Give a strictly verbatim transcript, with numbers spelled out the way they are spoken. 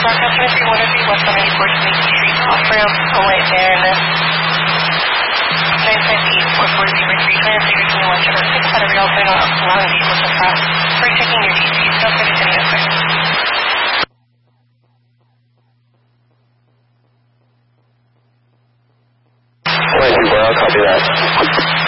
Customer three one three West one ninety-fourth Main Street, off-ramp, away there, and then nine five eight four four zero three, clear figure twenty-one, Trevor six, out of real clear, not allowing vehicles to pass. We're checking your D C, feel free to send me up there. one two four, I'll copy that.